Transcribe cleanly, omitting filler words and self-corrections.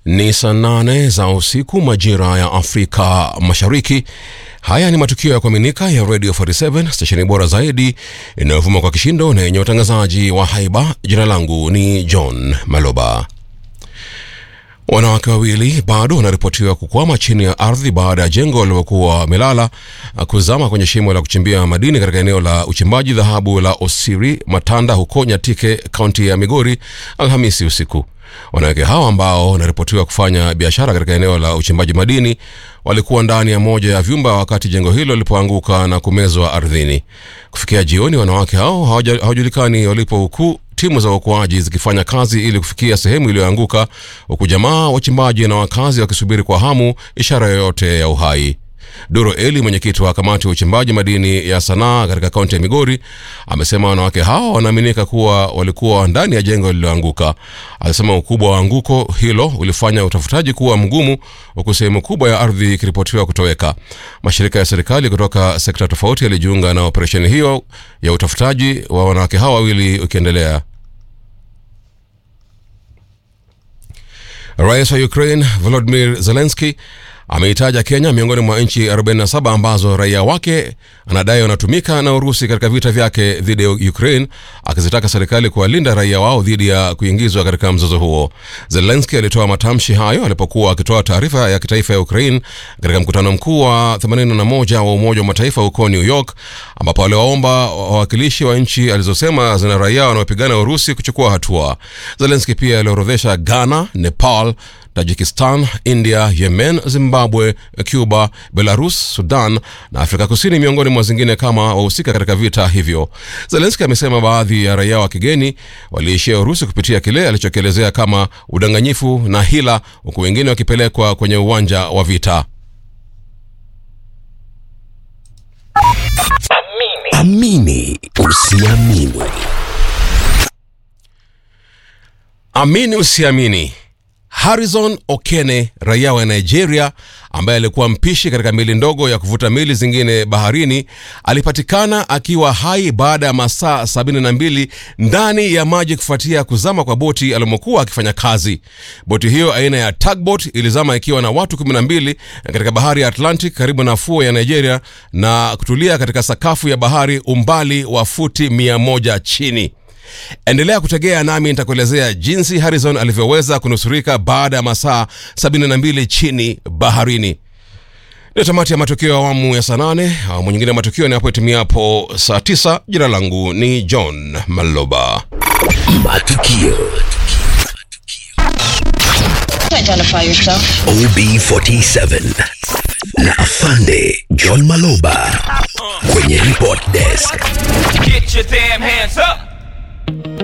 Ni saa 8 za usiku majira ya Afrika Mashariki. Haya ni matukio ya kuaminika ya Radio 47, stesheni bora zaidi inayovuma kwa kishindo na yenye utangazaji wa haiba. Jina langu ni John Maloba. Wanawake wawili bado wanaripotiwa kukwama chini ya ardhi baada ya jengo lililokuwa wamelala kuzama kwenye shimo la kuchimbia madini katika eneo la uchimbaji dhahabu la Osiri Matanda huko Nyatike, kaunti ya Migori, Alhamisi usiku. Wanawake hao ambao wanaripotiwa kufanya biashara katika eneo la uchimbaji madini walikuwa ndani ya moja ya vyumba wakati jengo hilo lilipoanguka na kumezwa ardhini. Kufikia jioni, wanawake hao hawajulikani walipo, huku timu za uokoaji zikifanya kazi ili kufikia sehemu iliyoanguka, huku jamaa, wachimbaji na wakazi wakisubiri kwa hamu ishara yoyote ya uhai. Duro Eli, mwenyekiti wa kamati ya uchimbaji madini ya Sanaa katika kaunti ya Migori, amesema wanawake hao wanaaminika kuwa walikuwa ndani ya jengo lililoanguka. Alisema ukubwa wa anguko hilo ulifanya utafutaji kuwa mgumu, huku sehemu kubwa ya ardhi ikiripotiwa kutoweka. Mashirika ya serikali kutoka sekta tofauti yalijiunga na operesheni hiyo ya utafutaji wa wanawake hao wawili ukiendelea. Rais wa Ukraine Volodymyr Zelensky ameitaja Kenya miongoni mwa nchi 47 ambazo raia wake anadai wanatumika na Urusi katika vita vyake dhidi ya Ukraine, akizitaka serikali kuwalinda raia wao dhidi ya kuingizwa katika mzozo huo. Zelensky alitoa matamshi hayo alipokuwa akitoa taarifa ya kitaifa ya Ukraine katika mkutano mkuu wa 81 wa Umoja wa Mataifa huko New York, ambapo aliwaomba wawakilishi wa nchi alizosema zina raia wanaopigana Urusi kuchukua hatua. Zelensky pia aliorodhesha Ghana, Nepal, Tajikistan, India, Yemen, Zimbabwe, Cuba, Belarus, Sudan na Afrika Kusini miongoni mwa zingine kama wahusika katika vita hivyo. Zelensky amesema baadhi ya raia wa kigeni waliishia Urusi kupitia kile alichokielezea kama udanganyifu na hila, huku wengine wakipelekwa kwenye uwanja wa vita. Amini usiamini. Amini usiamini. Harrison Okene, raia wa Nigeria ambaye alikuwa mpishi katika meli ndogo ya kuvuta meli zingine baharini, alipatikana akiwa hai baada ya masaa 72 ndani ya maji kufuatia kuzama kwa boti alimokuwa akifanya kazi. Boti hiyo aina ya tugboat ilizama ikiwa na watu 12 katika bahari ya Atlantic karibu na fuo ya Nigeria na kutulia katika sakafu ya bahari umbali wa futi 100 chini. Endelea kutegea nami nitakuelezea jinsi Harrison alivyoweza kunusurika baada ya masaa 72 chini baharini. Ndio tamati ya matukio ya awamu ya saa 8. Awamu nyingine ya matukio ni hapo itimiapo saa 9. Jina langu ni John Maloba. Matukio. Identify yourself. OB47 na Afande John Maloba kwenye report desk. Get your damn hands up.